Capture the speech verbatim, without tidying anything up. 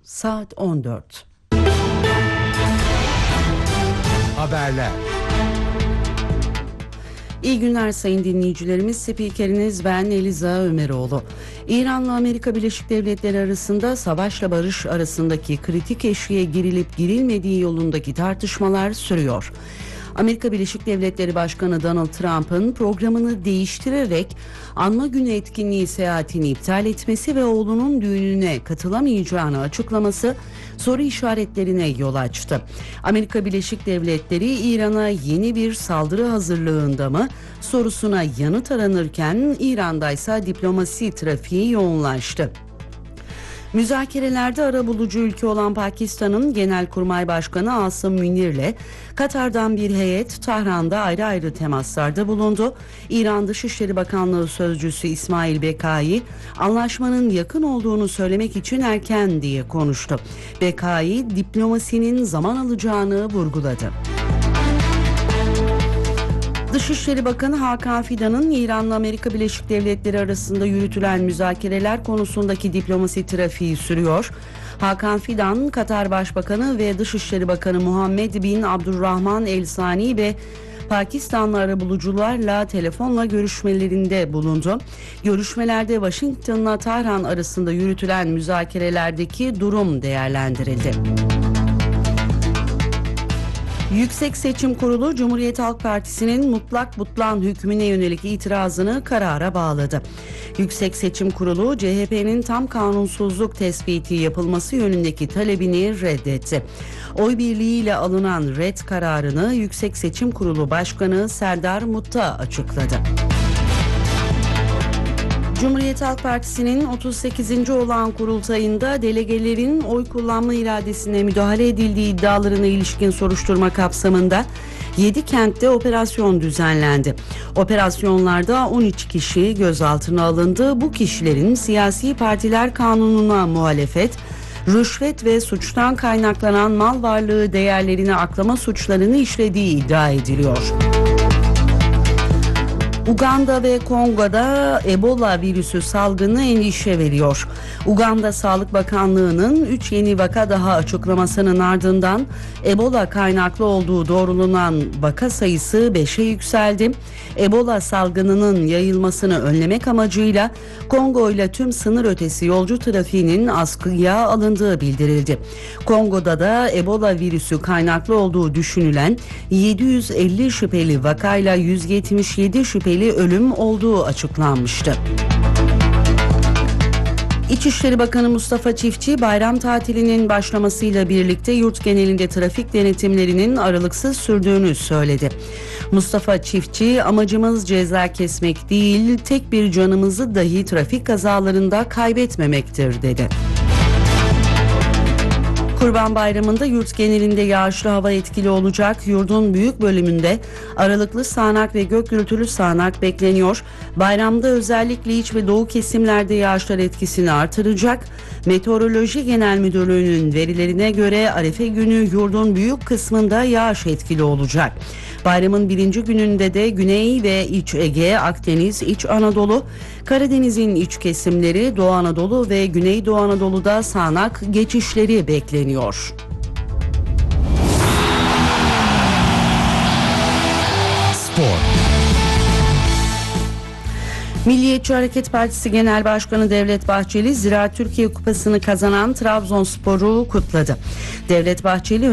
Saat on dört. Haberler. İyi günler sayın dinleyicilerimiz. Spikeriniz ben Eliza Ömeroğlu. İran'la Amerika Birleşik Devletleri arasında savaşla barış arasındaki kritik eşiğe girilip girilmediği yolundaki tartışmalar sürüyor. Amerika Birleşik Devletleri Başkanı Donald Trump'ın programını değiştirerek anma günü etkinliği seyahatini iptal etmesi ve oğlunun düğününe katılamayacağını açıklaması soru işaretlerine yol açtı. Amerika Birleşik Devletleri İran'a yeni bir saldırı hazırlığında mı sorusuna yanıt aranırken İran'daysa diplomasi trafiği yoğunlaştı. Müzakerelerde arabulucu ülke olan Pakistan'ın Genelkurmay Başkanı Asım Münir'le Katar'dan bir heyet Tahran'da ayrı ayrı temaslarda bulundu. İran Dışişleri Bakanlığı Sözcüsü İsmail Bekai, anlaşmanın yakın olduğunu söylemek için erken diye konuştu. Bekai, diplomasinin zaman alacağını vurguladı. Dışişleri Bakanı Hakan Fidan'ın İran'la Amerika Birleşik Devletleri arasında yürütülen müzakereler konusundaki diplomasi trafiği sürüyor. Hakan Fidan, Katar Başbakanı ve Dışişleri Bakanı Muhammed bin Abdurrahman El Sani ve Pakistanlı arabulucularla telefonla görüşmelerinde bulundu. Görüşmelerde Washington'la Tahran arasında yürütülen müzakerelerdeki durum değerlendirildi. Yüksek Seçim Kurulu, Cumhuriyet Halk Partisi'nin mutlak butlan hükmüne yönelik itirazını karara bağladı. Yüksek Seçim Kurulu, C H P'nin tam kanunsuzluk tespiti yapılması yönündeki talebini reddetti. Oy birliğiyle alınan red kararını Yüksek Seçim Kurulu Başkanı Serdar Mutta açıkladı. Cumhuriyet Halk Partisi'nin otuz sekizinci olağan kurultayında delegelerin oy kullanma iradesine müdahale edildiği iddialarına ilişkin soruşturma kapsamında yedi kentte operasyon düzenlendi. Operasyonlarda on üç kişi gözaltına alındı. Bu kişilerin siyasi partiler kanununa muhalefet, rüşvet ve suçtan kaynaklanan mal varlığı değerlerini aklama suçlarını işlediği iddia ediliyor. Uganda ve Kongo'da Ebola virüsü salgını endişe veriyor. Uganda Sağlık Bakanlığı'nın üç yeni vaka daha açıklamasının ardından Ebola kaynaklı olduğu doğrulanan vaka sayısı beşe yükseldi. Ebola salgınının yayılmasını önlemek amacıyla Kongo ile tüm sınır ötesi yolcu trafiğinin askıya alındığı bildirildi. Kongo'da da Ebola virüsü kaynaklı olduğu düşünülen yedi yüz elli şüpheli vakayla yüz yetmiş yedi şüpheli ölüm olduğu açıklanmıştı. İçişleri Bakanı Mustafa Çiftçi, bayram tatilinin başlamasıyla birlikte yurt genelinde trafik denetimlerinin aralıksız sürdüğünü söyledi. Mustafa Çiftçi, amacımız ceza kesmek değil, tek bir canımızı dahi trafik kazalarında kaybetmemektir dedi. Kurban Bayramı'nda yurt genelinde yağışlı hava etkili olacak. Yurdun büyük bölümünde aralıklı sağanak ve gök gürültülü sağanak bekleniyor. Bayramda özellikle iç ve doğu kesimlerde yağışlar etkisini artıracak. Meteoroloji Genel Müdürlüğü'nün verilerine göre Arefe günü yurdun büyük kısmında yağış etkili olacak. Bayramın birinci gününde de Güney ve İç Ege, Akdeniz, İç Anadolu, Karadeniz'in iç kesimleri, Doğu Anadolu ve Güneydoğu Anadolu'da sağanak geçişleri bekleniyor. Spor. Milliyetçi Hareket Partisi Genel Başkanı Devlet Bahçeli, Ziraat Türkiye Kupası'nı kazanan Trabzonspor'u kutladı. Devlet Bahçeli,